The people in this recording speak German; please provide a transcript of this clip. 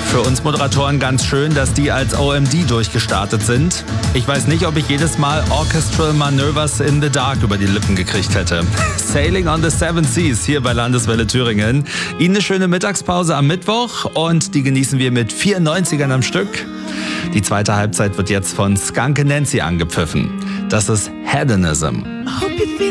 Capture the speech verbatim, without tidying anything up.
Für uns Moderatoren ganz schön, dass die als O M D durchgestartet sind. Ich weiß nicht, ob ich jedes Mal Orchestral Maneuvers in the Dark über die Lippen gekriegt hätte. Sailing on the Seven Seas hier bei Landeswelle Thüringen. Ihnen eine schöne Mittagspause am Mittwoch und die genießen wir mit vierundneunzigern am Stück. Die zweite Halbzeit wird jetzt von Skunk Nancy angepfiffen. Das ist Hedonism.